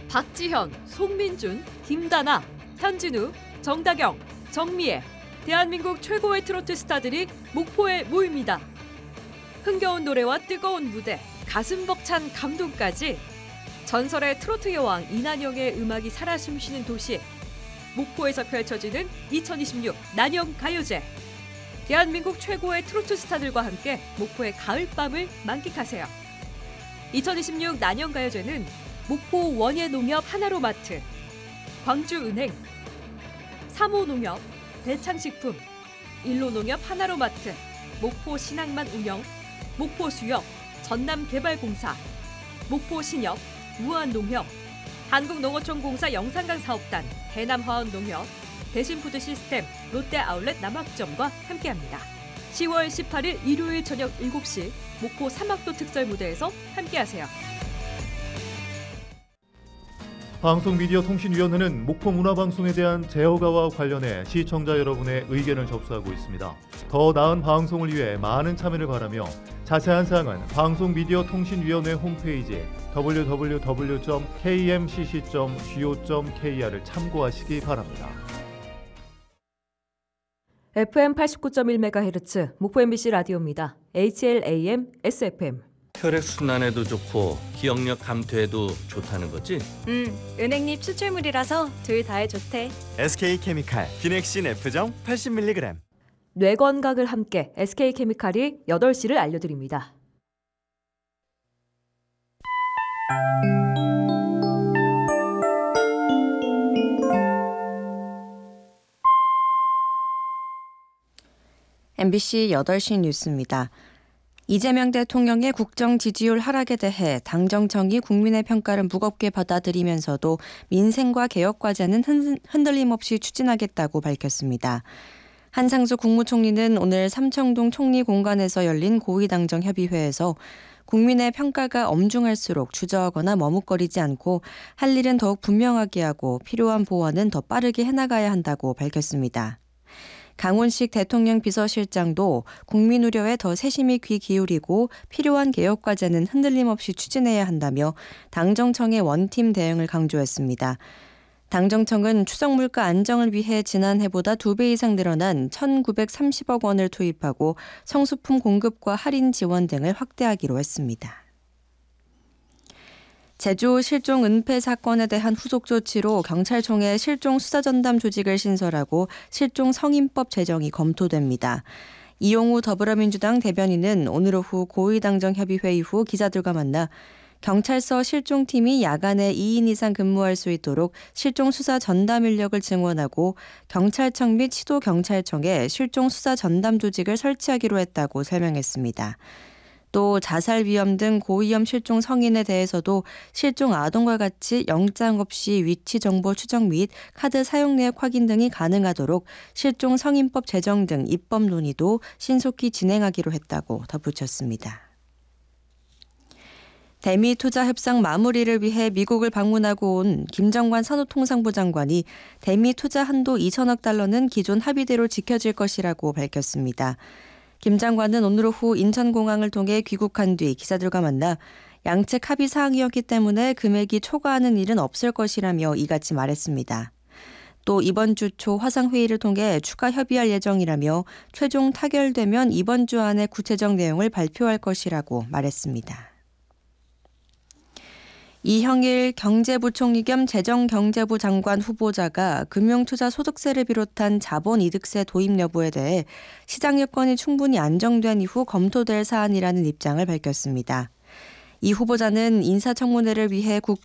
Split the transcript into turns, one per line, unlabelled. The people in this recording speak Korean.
박지현, 송민준, 김다나, 현진우, 정다경, 정미애, 대한민국 최고의 트로트 스타들이 목포에 모입니다. 흥겨운 노래와 뜨거운 무대, 가슴 벅찬 감동까지 전설의 트로트 여왕 이난영의 음악이 살아 숨쉬는 도시 목포에서 펼쳐지는 2026 난영가요제. 대한민국 최고의 트로트 스타들과 함께 목포의 가을밤을 만끽하세요. 2026 난영가요제는 목포 원예농협 하나로마트, 광주은행, 삼호농협, 대창식품, 일로농협 하나로마트, 목포신항만 운영, 목포수협, 전남개발공사, 목포신협, 무한농협, 한국농어촌공사 영산강 사업단, 대남화원농협, 대신푸드시스템, 롯데아울렛 남학점과 함께합니다. 10월 18일 일요일 저녁 7시 목포 삼학도 특설무대에서 함께하세요.
방송미디어통신위원회는 목포문화방송에 대한 제어가와 관련해 시청자 여러분의 의견을 접수하고 있습니다. 더 나은 방송을 위해 많은 참여를 바라며 자세한 사항은 방송미디어통신위원회 홈페이지 www.kmcc.go.kr을 참고하시기 바랍니다.
FM 89.1MHz 목포 MBC 라디오입니다. HLAM SFM.
혈액순환에도 좋고 기억력 감퇴에도 좋다는 거지?
은행잎 추출물이라서 둘 다에 좋대.
SK케미칼 비넥신 F정 80mg.
뇌 건강을 함께 SK케미칼이 8시를 알려드립니다.
MBC 8시 뉴스입니다. 이재명 대통령의 국정 지지율 하락에 대해 당정청이 국민의 평가를 무겁게 받아들이면서도 민생과 개혁 과제는 흔들림 없이 추진하겠다고 밝혔습니다. 한상수 국무총리는 오늘 삼청동 총리 공간에서 열린 고위당정 협의회에서 국민의 평가가 엄중할수록 주저하거나 머뭇거리지 않고 할 일은 더욱 분명하게 하고 필요한 보완은 더 빠르게 해나가야 한다고 밝혔습니다. 강훈식 대통령 비서실장도 국민 우려에 더 세심히 귀 기울이고 필요한 개혁 과제는 흔들림 없이 추진해야 한다며 당정청의 원팀 대응을 강조했습니다. 당정청은 추석 물가 안정을 위해 지난해보다 2배 이상 늘어난 1,930억 원을 투입하고 성수품 공급과 할인 지원 등을 확대하기로 했습니다. 제주 실종 은폐 사건에 대한 후속 조치로 경찰청에 실종 수사전담 조직을 신설하고 실종 성인법 제정이 검토됩니다. 이용우 더불어민주당 대변인은 오늘 오후 고위당정 협의회 이후 기자들과 만나 경찰서 실종팀이 야간에 2인 이상 근무할 수 있도록 실종 수사 전담 인력을 증원하고 경찰청 및 시도경찰청에 실종 수사 전담 조직을 설치하기로 했다고 설명했습니다. 또 자살 위험 등 고위험 실종 성인에 대해서도 실종 아동과 같이 영장 없이 위치 정보 추적 및 카드 사용 내역 확인 등이 가능하도록 실종 성인법 제정 등 입법 논의도 신속히 진행하기로 했다고 덧붙였습니다. 대미 투자 협상 마무리를 위해 미국을 방문하고 온 김정관 산업통상부 장관이 대미 투자 한도 2천억 달러는 기존 합의대로 지켜질 것이라고 밝혔습니다. 김 장관은 오늘 오후 인천공항을 통해 귀국한 뒤 기자들과 만나 양측 합의 사항이었기 때문에 금액이 초과하는 일은 없을 것이라며 이같이 말했습니다. 또 이번 주 초 화상회의를 통해 추가 협의할 예정이라며 최종 타결되면 이번 주 안에 구체적 내용을 발표할 것이라고 말했습니다. 이형일 경제부총리 겸 재정경제부 장관 후보자가 금융투자소득세를 비롯한 자본이득세 도입 여부에 대해 시장 여건이 충분히 안정된 이후 검토될 사안이라는 입장을 밝혔습니다. 이 후보자는 인사청문회를 위해 국회